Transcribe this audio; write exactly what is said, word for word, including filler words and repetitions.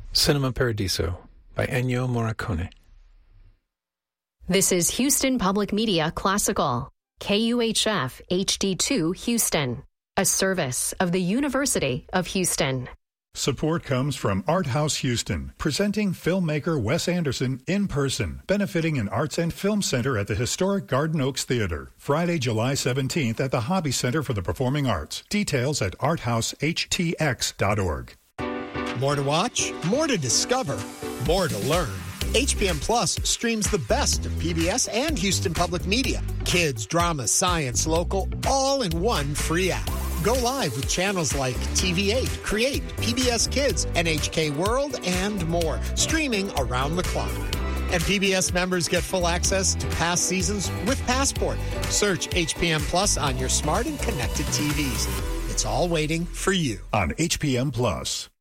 Cinema Paradiso by Ennio Morricone. This is Houston Public Media Classical, K U H F H D two Houston, a service of the University of Houston. Support comes from Art House Houston, presenting filmmaker Wes Anderson in person, benefiting an arts and film center at the historic Garden Oaks Theater. Friday, July seventeenth at the Hobby Center for the Performing Arts. Details at art house h t x dot org. More to watch, more to discover, more to learn. H P M Plus streams the best of P B S and Houston Public Media. Kids, drama, science, local, all in one free app. Go live with channels like T V eight, Create, P B S Kids, N H K World, and more, streaming around the clock. And P B S members get full access to past seasons with Passport. Search H P M Plus on your smart and connected T Vs. It's all waiting for you. On H P M Plus.